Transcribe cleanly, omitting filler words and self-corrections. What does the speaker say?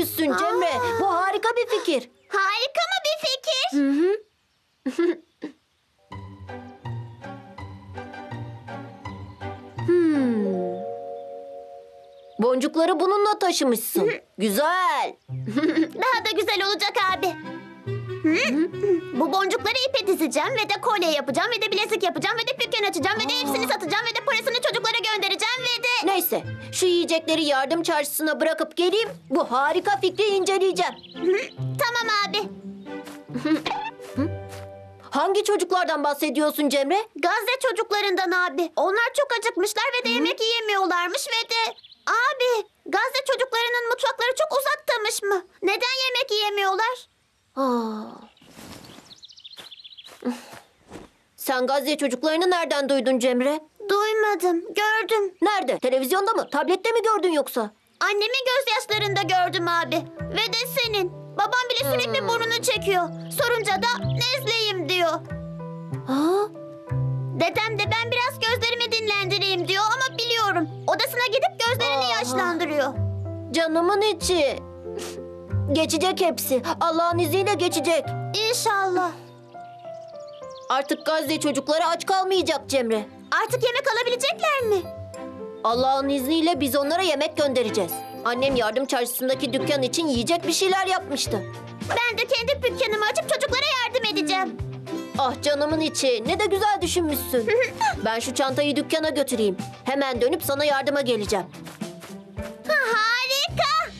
düşünmüşsün Cemre. Bu harika bir fikir. Harika mı bir fikir? Boncukları bununla taşımışsın. Güzel. Daha da güzel olacak abi. Bu boncukları ipe dizeceğim ve de kolye yapacağım ve de bilezik yapacağım ve de dükkan açacağım ve de hepsini satacağım ve de parasını çocuklara göndereceğim ve de... Neyse, şu yiyecekleri yardım çarşısına bırakıp geleyim. Bu harika fikri inceleyeceğim. Tamam abi. Hangi çocuklardan bahsediyorsun Cemre? Gazze çocuklarından abi. Onlar çok acıkmışlar ve de yemek yiyemiyorlarmış ve de... Abi, Gazze çocuklarının mutfakları çok uzaktamış mı? Neden yemek yiyemiyorlar? Sen Gazze çocuklarını nereden duydun Cemre? Duymadım, gördüm. Nerede? Televizyonda mı? Tablette mi gördün yoksa? Annemin gözyaşlarında gördüm abi. Ve de senin. Babam bile sürekli burnunu çekiyor. Sorunca da nezleyim diyor. Ha? Dedem de ben biraz gözlerimi dinlendireyim diyor ama biliyorum. Odasına gidip gözlerini yaşlandırıyor. Canımın içi. Geçecek hepsi. Allah'ın izniyle geçecek. İnşallah. Artık Gazze çocukları aç kalmayacak Cemre. Artık yemek alabilecekler mi? Allah'ın izniyle biz onlara yemek göndereceğiz. Annem yardım çarşısındaki dükkan için yiyecek bir şeyler yapmıştı. Ben de kendi dükkanımı açıp çocuklara yardım edeceğim. Ah canımın içi, ne de güzel düşünmüşsün. Ben şu çantayı dükkana götüreyim. Hemen dönüp sana yardıma geleceğim. Harika.